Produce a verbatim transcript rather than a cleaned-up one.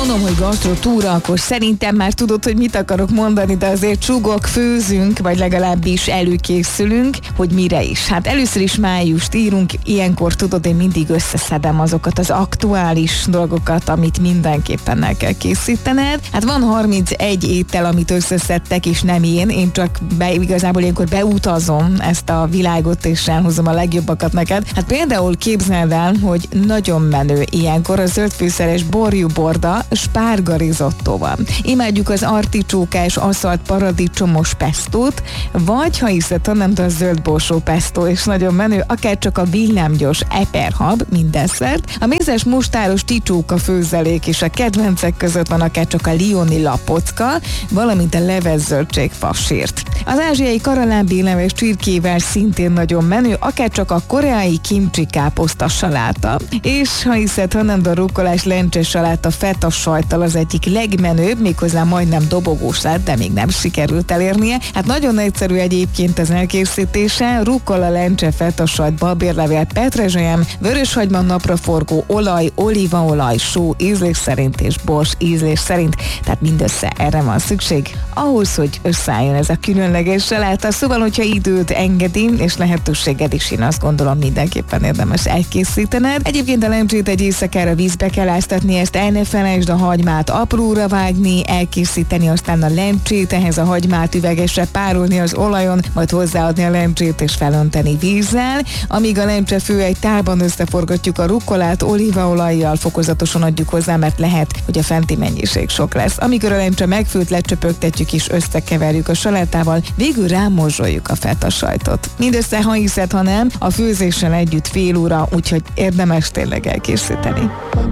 mondom, hogy gasztrotúra, akkor szerintem már tudod, hogy mit akarok mondani, de azért csúgok, főzünk, vagy legalábbis előkészülünk, hogy mire is. Hát először is májust írunk, ilyenkor tudod, én mindig összeszedem azokat az aktuális dolgokat, amit mindenképpen el kell készítened. Hát van harmincegy étel, amit összeszedtek, és nem én, én csak be, igazából ilyenkor beutazom ezt a világot, és elhozom a legjobbakat neked. Hát például képzeld el, hogy nagyon menő ilyenkor a zöldfűszeres borjúborda spárga risottóval. Imádjuk az articsókás, aszalt paradicsomos pestót, vagy ha hiszed, hanem a zöld borsó pesto, és nagyon menő, akár csak a villámgyors eperhab, mindesszert. A mézes mustáros ticsóka főzelék és a kedvencek között van akár csak a lioni lapocka, valamint a leves zöldség fasírt. Az ázsiai karalábbi leves csirkével szintén nagyon menő, akár csak a koreai kimchi káposzta saláta. És ha hiszed, hanem a rukkolás lencse saláta feta sajttal az egyik legmenőbb, méghozzá majdnem dobogós lett, de még nem sikerült elérnie. Hát nagyon egyszerű egyébként az elkészítése, rukkola, lencse, feta sajt, babérlevél, petrezselyem, vöröshagyma, napraforgó, olaj, olívaolaj, só ízlés szerint és bors ízlés szerint, tehát mindössze erre van szükség, ahhoz, hogy összeálljon ez a különleges saláta. Szóval, hogyha időt engedi, és lehetőséged is, én azt gondolom, mindenképpen érdemes elkészítened. Egyébként a lencsét egy éjszakára vízbe kell áztatni, ezt el ne felejtsd, a hagymát apróra vágni, elkészíteni aztán a lencsét, ehhez a hagymát üvegesre párolni az olajon, majd hozzáadni a lencsét és felönteni vízzel. Amíg a lencse fő, egy tálban összeforgatjuk a rukkolát, olívaolajjal fokozatosan adjuk hozzá, mert lehet, hogy a fenti mennyiség sok lesz. Amikor a lencse megfőtt, lecsöpögtetjük és összekeverjük a salátával, végül rámorzsoljuk a feta sajtot. Mindössze, ha hiszed, ha nem, a főzéssel együtt fél óra, úgyhogy érdemes tényleg elkészíteni.